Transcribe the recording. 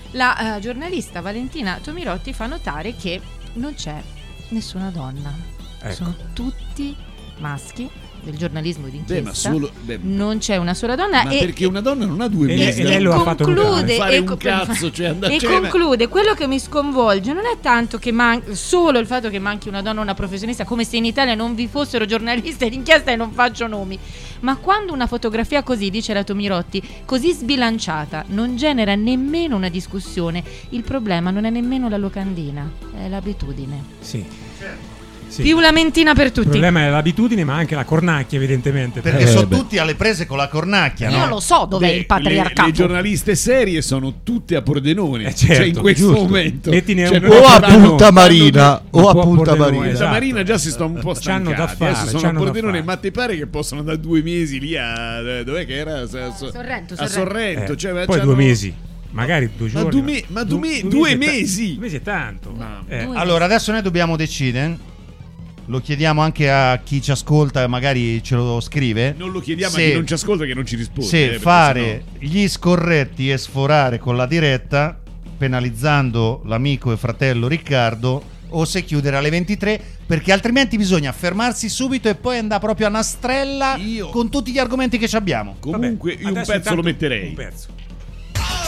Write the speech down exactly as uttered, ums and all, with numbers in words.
La uh, giornalista Valentina Tomirotti fa notare che non c'è nessuna donna, ecco. Sono tutti maschi del giornalismo d'inchiesta. Beh, ma solo, beh, non c'è una sola donna. Ma e, perché una donna non ha due e, mesi e lei lo ha fatto conclude, fare e, un cazzo, cioè e conclude quello che mi sconvolge non è tanto che man- solo il fatto che manchi una donna, una professionista, come se in Italia non vi fossero giornaliste d'inchiesta, e non faccio nomi, ma quando una fotografia così, dice la Tomirotti, così sbilanciata non genera nemmeno una discussione, il problema non è nemmeno la locandina, è l'abitudine. Sì. Sì. Più lamentina per tutti. Il problema è l'abitudine, ma anche la cornacchia, evidentemente. Perché eh, sono beh. tutti alle prese con la cornacchia. Io no? lo so dov'è beh, il patriarcato. Le, le giornaliste serie sono tutte a Pordenone. Eh certo, cioè in questo giusto. momento cioè, o a Punta Marina o a Punta Marina. Esatto. Marina già si sta un po' stancati. Da fare, adesso sono a Pordenone, ma ti pare che possono andare due mesi lì a dov'è che era? A, a, Sorrento, a Sorrento. Eh, cioè, poi due mesi. Magari due giorni. Ma, due, me- ma due, me- due, due mesi. Due mesi è tanto. No, eh. Allora, adesso noi dobbiamo decidere. Lo chiediamo anche a chi ci ascolta, magari ce lo scrive. Non lo chiediamo se, a chi non ci ascolta, che non ci risponde. Se eh, fare sennò... gli scorretti e sforare con la diretta, penalizzando l'amico e fratello Riccardo, o se chiudere alle ventitré, perché altrimenti bisogna fermarsi subito e poi andare proprio a nastrella io... con tutti gli argomenti che ci abbiamo. Comunque io un pezzo lo metterei. Un pezzo.